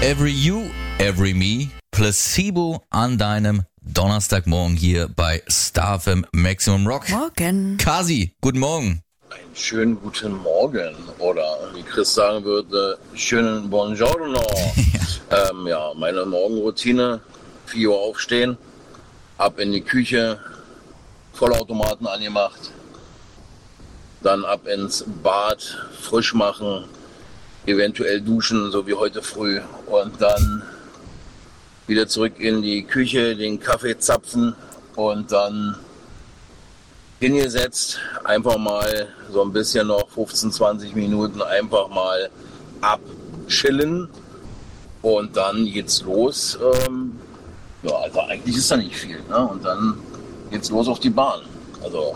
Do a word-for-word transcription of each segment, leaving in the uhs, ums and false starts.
Every You, Every Me, Placebo an deinem Donnerstagmorgen hier bei Star F M Maximum Rock. Morgen. Kasi, guten Morgen. Einen schönen guten Morgen oder wie Chris sagen würde, schönen Buongiorno. ja. Ähm, ja, meine Morgenroutine, vier Uhr aufstehen, ab in die Küche, Vollautomaten angemacht, dann ab ins Bad, frisch machen, eventuell duschen, so wie heute früh und dann wieder zurück in die Küche, den Kaffee zapfen und dann hingesetzt, einfach mal so ein bisschen noch fünfzehn, zwanzig Minuten einfach mal abchillen und dann geht's los. Ähm, ja, also eigentlich ist da nicht viel, ne? Und dann geht's los auf die Bahn. Also,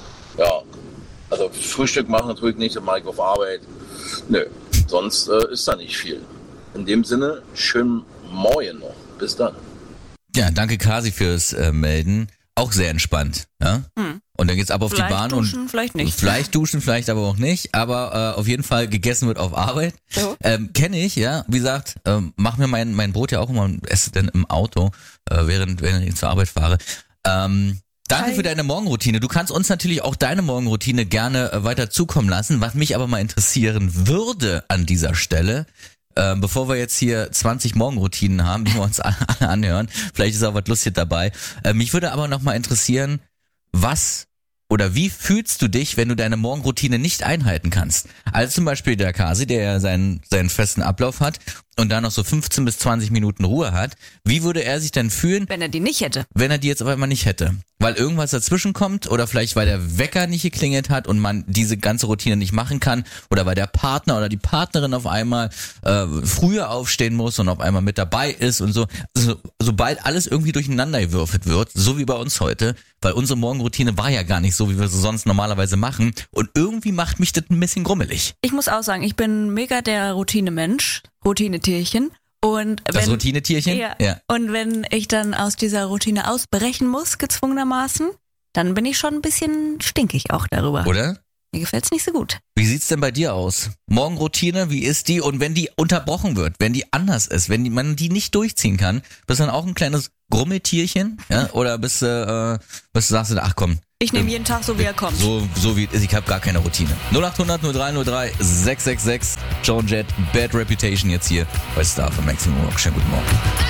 ja, also Frühstück machen natürlich nicht, dann mache ich auf Arbeit. Nö, sonst äh, ist da nicht viel. In dem Sinne, schönen Morgen noch. Bis dann. Ja, danke Kasi fürs äh, Melden. Auch sehr entspannt, ja? Hm. Und dann geht's ab auf vielleicht die Bahn duschen, und vielleicht nicht. Vielleicht duschen, vielleicht aber auch nicht. Aber äh, auf jeden Fall gegessen wird auf Arbeit. So. Ähm, Kenne ich, ja. Wie gesagt, ähm, mach mir mein mein Brot ja auch immer und esse dann im Auto, äh, während während ich zur Arbeit fahre. Ähm, Danke Hi. für deine Morgenroutine. Du kannst uns natürlich auch deine Morgenroutine gerne äh, weiter zukommen lassen. Was mich aber mal interessieren würde an dieser Stelle, äh, bevor wir jetzt hier zwanzig Morgenroutinen haben, die wir uns alle anhören, vielleicht ist auch was Lustiges dabei. Äh, mich würde aber noch mal interessieren, was oder wie fühlst du dich, wenn du deine Morgenroutine nicht einhalten kannst? Also zum Beispiel der Kasi, der ja seinen, seinen festen Ablauf hat und dann noch so fünfzehn bis zwanzig Minuten Ruhe hat. Wie würde er sich denn fühlen, Wenn er die nicht hätte. wenn er die jetzt auf einmal nicht hätte? Weil irgendwas dazwischen kommt oder vielleicht weil der Wecker nicht geklingelt hat und man diese ganze Routine nicht machen kann oder weil der Partner oder die Partnerin auf einmal äh, früher aufstehen muss und auf einmal mit dabei ist und so. Also, sobald alles irgendwie durcheinander gewürfelt wird, so wie bei uns heute, weil unsere Morgenroutine war ja gar nicht so, wie wir sie sonst normalerweise machen und irgendwie macht mich das ein bisschen grummelig. Ich muss auch sagen, ich bin mega der Routinemensch, Routinetierchen. Und Das wenn, Routinetierchen? Ja. Ja. Und wenn ich dann aus dieser Routine ausbrechen muss, gezwungenermaßen, dann bin ich schon ein bisschen stinkig auch darüber. Oder? Mir gefällt's nicht so gut. Wie sieht's denn bei dir aus? Morgenroutine, wie ist die? Und wenn die unterbrochen wird, wenn die anders ist, wenn die, man die nicht durchziehen kann, bist du dann auch ein kleines Grummeltierchen? Ja? Oder bist du, äh, bist du sagst du, ach komm. Ich nehme jeden Tag so, wie er kommt. So, so wie es ist, ich habe gar keine Routine. null acht hundert null drei null drei sechs sechs sechs, Joan Jett, Bad Reputation jetzt hier bei Star F M Maximum Rock. Schönen guten Morgen.